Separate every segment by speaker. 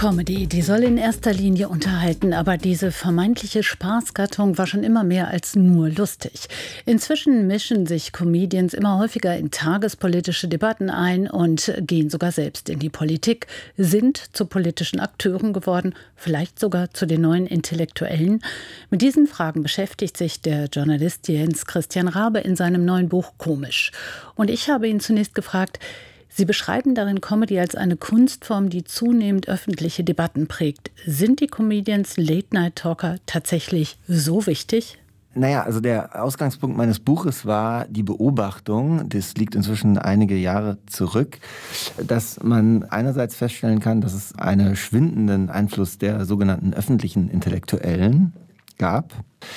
Speaker 1: Comedy, die soll in erster Linie unterhalten, aber diese vermeintliche Spaßgattung war schon immer mehr als nur lustig. Inzwischen mischen sich Comedians immer häufiger in tagespolitische Debatten ein und gehen sogar selbst in die Politik, sind zu politischen Akteuren geworden, vielleicht sogar zu den neuen Intellektuellen. Mit diesen Fragen beschäftigt sich der Journalist Jens Christian Rabe in seinem neuen Buch Komisch. Und ich habe ihn zunächst gefragt: Sie beschreiben darin Comedy als eine Kunstform, die zunehmend öffentliche Debatten prägt. Sind die Comedians, Late-Night-Talker tatsächlich so wichtig?
Speaker 2: Naja, also der Ausgangspunkt meines Buches war die Beobachtung, das liegt inzwischen einige Jahre zurück, dass man einerseits feststellen kann, dass es einen schwindenden Einfluss der sogenannten öffentlichen Intellektuellen gab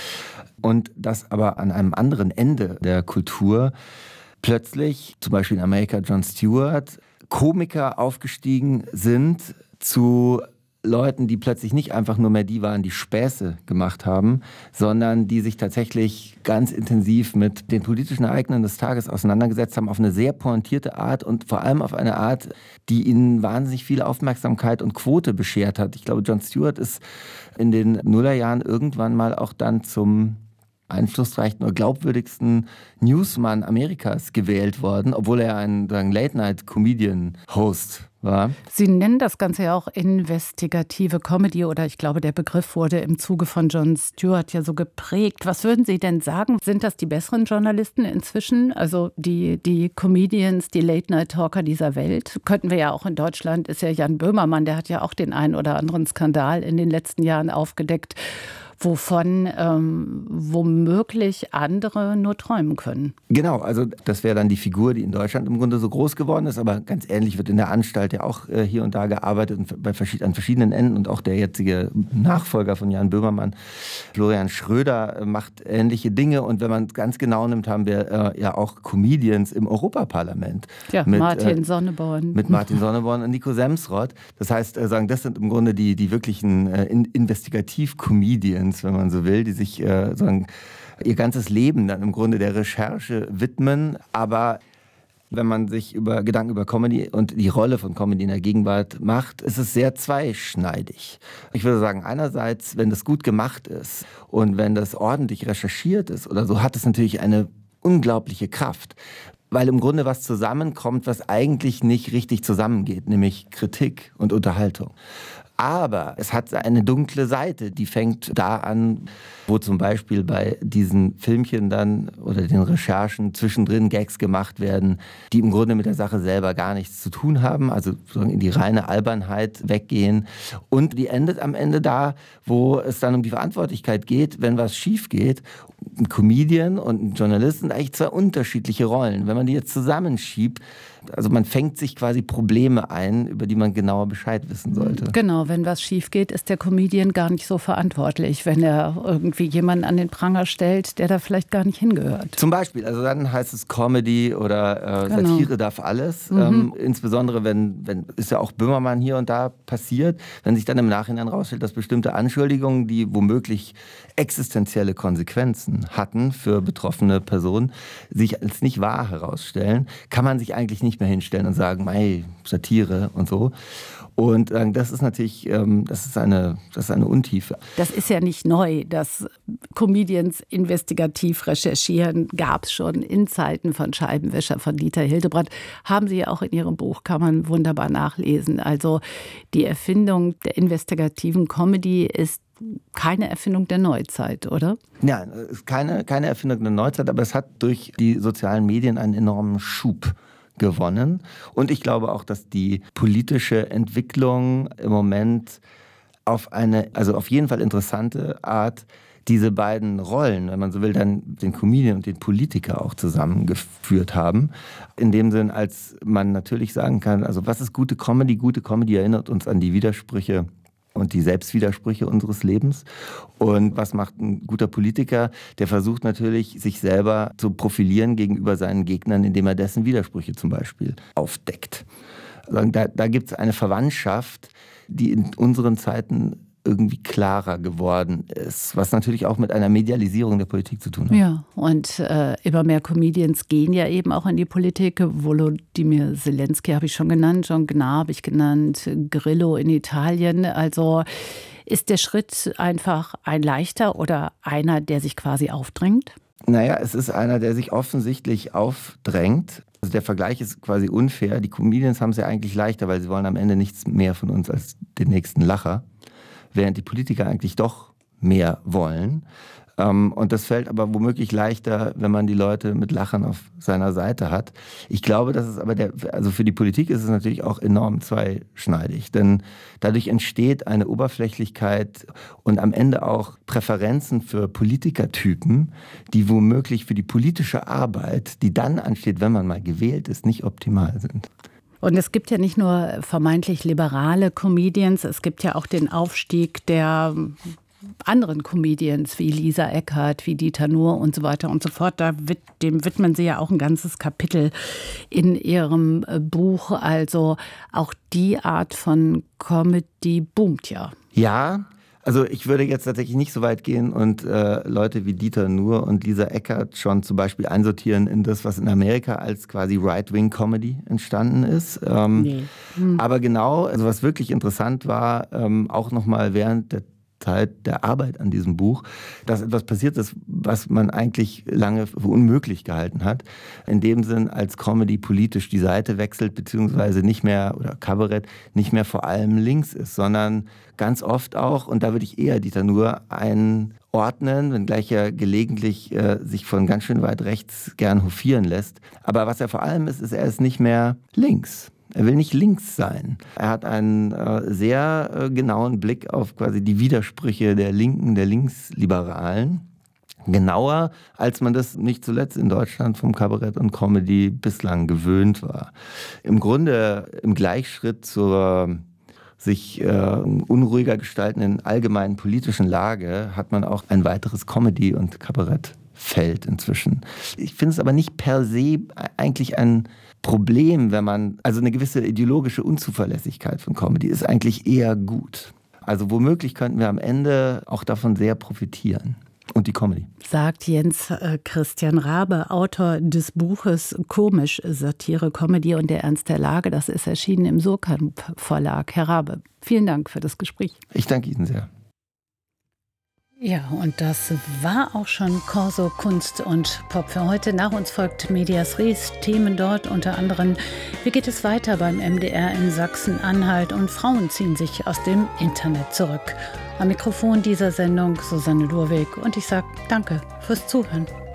Speaker 2: und dass aber an einem anderen Ende der Kultur plötzlich, zum Beispiel in Amerika Jon Stewart, Komiker aufgestiegen sind zu Leuten, die plötzlich nicht einfach nur mehr die waren, die Späße gemacht haben, sondern die sich tatsächlich ganz intensiv mit den politischen Ereignissen des Tages auseinandergesetzt haben, auf eine sehr pointierte Art und vor allem auf eine Art, die ihnen wahnsinnig viel Aufmerksamkeit und Quote beschert hat. Ich glaube, Jon Stewart ist in den Nullerjahren irgendwann mal auch dann zum einflussreichsten oder glaubwürdigsten Newsman Amerikas gewählt worden, obwohl er ein Late-Night-Comedian-Host war.
Speaker 1: Sie nennen das Ganze ja auch investigative Comedy, oder ich glaube, der Begriff wurde im Zuge von Jon Stewart ja so geprägt. Was würden Sie denn sagen? Sind das die besseren Journalisten inzwischen? Also die Comedians, die Late-Night-Talker dieser Welt? Könnten wir ja auch in Deutschland, ist ja Jan Böhmermann, der hat ja auch den einen oder anderen Skandal in den letzten Jahren aufgedeckt, wovon womöglich andere nur träumen können.
Speaker 2: Genau, also das wäre dann die Figur, die in Deutschland im Grunde so groß geworden ist, aber ganz ähnlich wird in der Anstalt ja auch hier und da gearbeitet und an verschiedenen Enden, und auch der jetzige Nachfolger von Jan Böhmermann, Florian Schröder, macht ähnliche Dinge, und wenn man es ganz genau nimmt, haben wir ja auch Comedians im Europaparlament.
Speaker 1: Ja, mit Martin Sonneborn.
Speaker 2: Mit Martin Sonneborn und Nico Semsrott. Das heißt, das sind im Grunde die wirklichen Investigativ-Comedians, wenn man so will, die sich ihr ganzes Leben dann im Grunde der Recherche widmen. Aber wenn man sich Gedanken über Comedy und die Rolle von Comedy in der Gegenwart macht, ist es sehr zweischneidig. Ich würde sagen, einerseits, wenn das gut gemacht ist und wenn das ordentlich recherchiert ist oder so, hat es natürlich eine unglaubliche Kraft. Weil im Grunde was zusammenkommt, was eigentlich nicht richtig zusammengeht, nämlich Kritik und Unterhaltung. Aber es hat eine dunkle Seite, die fängt da an, wo zum Beispiel bei diesen Filmchen dann oder den Recherchen zwischendrin Gags gemacht werden, die im Grunde mit der Sache selber gar nichts zu tun haben, also in die reine Albernheit weggehen. Und die endet am Ende da, wo es dann um die Verantwortlichkeit geht, wenn was schief geht. Ein Comedian und ein Journalist sind eigentlich zwei unterschiedliche Rollen. Wenn man die jetzt zusammenschiebt, also man fängt sich quasi Probleme ein, über die man genauer Bescheid wissen sollte.
Speaker 1: Genau, wenn was schief geht, ist der Comedian gar nicht so verantwortlich, wenn er irgendwie jemanden an den Pranger stellt, der da vielleicht gar nicht hingehört.
Speaker 2: Zum Beispiel, also dann heißt es Comedy oder
Speaker 1: Genau.
Speaker 2: Satire darf alles. Insbesondere wenn ist ja auch Böhmermann hier und da passiert, wenn sich dann im Nachhinein rausstellt, dass bestimmte Anschuldigungen, die womöglich existenzielle Konsequenzen hatten für betroffene Personen, sich als nicht wahr herausstellen, kann man sich eigentlich nicht mehr hinstellen und sagen, hey, Satire und so. Und das ist natürlich, das ist eine Untiefe.
Speaker 1: Das ist ja nicht neu, dass Comedians investigativ recherchieren, gab es schon in Zeiten von Scheibenwischer, von Dieter Hildebrandt. Haben Sie ja auch in Ihrem Buch, kann man wunderbar nachlesen. Also die Erfindung der investigativen Comedy ist keine Erfindung der Neuzeit, oder?
Speaker 2: Ja, keine Erfindung der Neuzeit, aber es hat durch die sozialen Medien einen enormen Schub gewonnen. Und ich glaube auch, dass die politische Entwicklung im Moment auf jeden Fall interessante Art diese beiden Rollen, wenn man so will, dann den Comedian und den Politiker auch zusammengeführt haben. In dem Sinn, als man natürlich sagen kann, also was ist gute Comedy? Gute Comedy erinnert uns an die Widersprüche und die Selbstwidersprüche unseres Lebens. Und was macht ein guter Politiker? Der versucht natürlich, sich selber zu profilieren gegenüber seinen Gegnern, indem er dessen Widersprüche zum Beispiel aufdeckt. Also da gibt es eine Verwandtschaft, die in unseren Zeiten irgendwie klarer geworden ist, was natürlich auch mit einer Medialisierung der Politik zu tun hat.
Speaker 1: Ja, und immer mehr Comedians gehen ja eben auch in die Politik. Volodymyr Zelensky habe ich schon genannt, John Gnarr habe ich genannt, Grillo in Italien. Also ist der Schritt einfach ein leichter oder einer, der sich quasi aufdrängt?
Speaker 2: Naja, es ist einer, der sich offensichtlich aufdrängt. Also der Vergleich ist quasi unfair. Die Comedians haben es ja eigentlich leichter, weil sie wollen am Ende nichts mehr von uns als den nächsten Lacher, während die Politiker eigentlich doch mehr wollen. Und das fällt aber womöglich leichter, wenn man die Leute mit Lachern auf seiner Seite hat. Ich glaube, dass es aber also für die Politik ist es natürlich auch enorm zweischneidig, denn dadurch entsteht eine Oberflächlichkeit und am Ende auch Präferenzen für Politikertypen, die womöglich für die politische Arbeit, die dann ansteht, wenn man mal gewählt ist, nicht optimal sind.
Speaker 1: Und es gibt ja nicht nur vermeintlich liberale Comedians, es gibt ja auch den Aufstieg der anderen Comedians wie Lisa Eckhardt, wie Dieter Nuhr und so weiter und so fort. Dem widmen Sie ja auch ein ganzes Kapitel in Ihrem Buch. Also auch die Art von Comedy boomt ja.
Speaker 2: Ja, also ich würde jetzt tatsächlich nicht so weit gehen und Leute wie Dieter Nuhr und Lisa Eckhardt schon zum Beispiel einsortieren in das, was in Amerika als quasi Right-Wing-Comedy entstanden ist. Nee. Aber genau, also was wirklich interessant war, auch nochmal während der Zeit der Arbeit an diesem Buch, dass etwas passiert ist, was man eigentlich lange für unmöglich gehalten hat. In dem Sinn, als Comedy politisch die Seite wechselt, beziehungsweise nicht mehr, oder Kabarett, nicht mehr vor allem links ist, sondern ganz oft auch, und da würde ich eher Dieter Nuhr einordnen, wenngleich er gelegentlich sich von ganz schön weit rechts gern hofieren lässt. Aber was er vor allem ist, er ist nicht mehr links. Er will nicht links sein. Er hat einen sehr genauen Blick auf quasi die Widersprüche der Linken, der Linksliberalen. Genauer, als man das nicht zuletzt in Deutschland vom Kabarett und Comedy bislang gewöhnt war. Im Grunde im Gleichschritt zur sich unruhiger gestaltenden allgemeinen politischen Lage hat man auch ein weiteres Comedy- und Kabarettfeld inzwischen. Ich finde es aber nicht per se eigentlich ein Problem, wenn man, also eine gewisse ideologische Unzuverlässigkeit von Comedy ist eigentlich eher gut. Also womöglich könnten wir am Ende auch davon sehr profitieren. Und die Comedy.
Speaker 1: Sagt Jens Christian Rabe, Autor des Buches Komisch, Satire, Comedy und der Ernst der Lage. Das ist erschienen im Surkamp Verlag. Herr Rabe, vielen Dank für das Gespräch.
Speaker 2: Ich danke Ihnen sehr.
Speaker 1: Ja, und das war auch schon Corso Kunst und Pop für heute. Nach uns folgt Medias Res, Themen dort unter anderem: Wie geht es weiter beim MDR in Sachsen-Anhalt und Frauen ziehen sich aus dem Internet zurück. Am Mikrofon dieser Sendung Susanne Lurweg und ich sage danke fürs Zuhören.